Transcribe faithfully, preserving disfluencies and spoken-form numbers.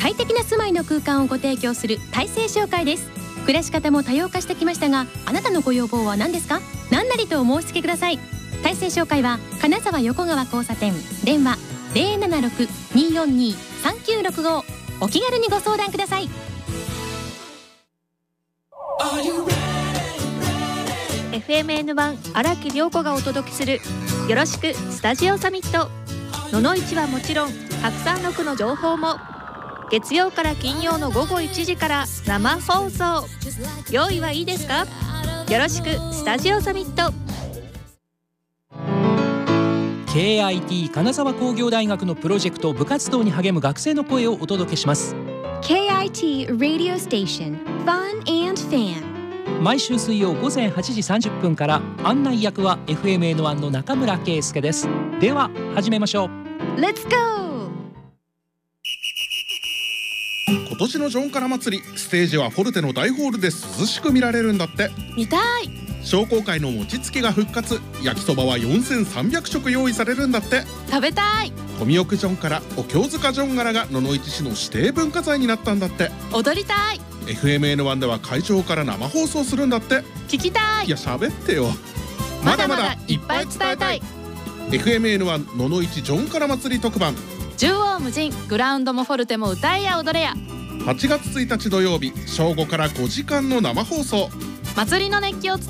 快適な住まいの空間をご提供する大成商会です。暮らし方も多様化してきましたが、あなたのご要望は何ですか？何なりとお申し付けください。大成商会は金沢横川交差点、電話 ゼロななろく にーよんにー さんきゅうろくご。お気軽にご相談ください。 エフエムエヌワン 荒木涼子がお届けするよろしくスタジオサミット。野々市はもちろんたくさんの区の情報も月曜から金曜の午後いちじから生放送。用意はいいですか？よろしくスタジオサミット。 ケーアイティー 金沢工業大学のプロジェクト部活動に励む学生の声をお届けします。 ケーアイティー Radio Station Fun and Fan。 毎週水曜午前はちじさんじゅっぷんから。案内役は エフエムエヌワン の中村圭介です。では始めましょう。 Let's go。 今年のジョンカラ祭り、ステージはフォルテの大ホールで涼しく見られるんだって。 見たい。 商工会の餅つきが復活。焼きそばはよんせんさんびゃくしょく用意されるんだって。 食べたい。 富奥ジョンカラ、お経塚ジョンガラが野々市市の指定文化財になったんだって。 踊りたい。 エフエムエヌワン では会場から生放送するんだって。 聞きたい。 いや喋ってよ。 まだまだいっぱい伝えたい。 エフエムエヌワン 野々市ジョンカラ祭り特番。 縦横無尽、グラウンドもフォルテも歌えや踊れや。 はちがつついたち土曜日、正午からごじかんの生放送。 祭りの熱気を伝